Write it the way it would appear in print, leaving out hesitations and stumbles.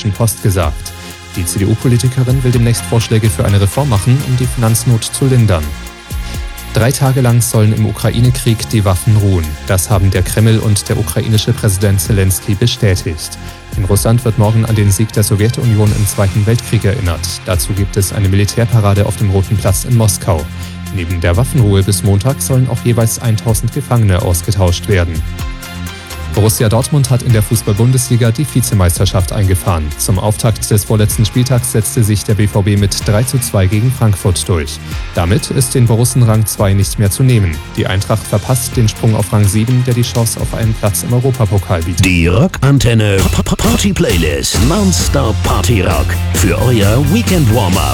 Rheinischen Post gesagt. Die CDU-Politikerin will demnächst Vorschläge für eine Reform machen, um die Finanznot zu lindern. 3 Tage lang sollen im Ukraine-Krieg die Waffen ruhen. Das haben der Kreml und der ukrainische Präsident Zelensky bestätigt. In Russland wird morgen an den Sieg der Sowjetunion im Zweiten Weltkrieg erinnert. Dazu gibt es eine Militärparade auf dem Roten Platz in Moskau. Neben der Waffenruhe bis Montag sollen auch jeweils 1000 Gefangene ausgetauscht werden. Borussia Dortmund hat in der Fußball-Bundesliga die Vizemeisterschaft eingefahren. Zum Auftakt des vorletzten Spieltags setzte sich der BVB mit 3:2 gegen Frankfurt durch. Damit ist den Borussen Rang 2 nicht mehr zu nehmen. Die Eintracht verpasst den Sprung auf Rang 7, der die Chance auf einen Platz im Europapokal bietet. Die Rockantenne Party Playlist. Non-Stop Party Rock. Für euer Weekend Warm-Up.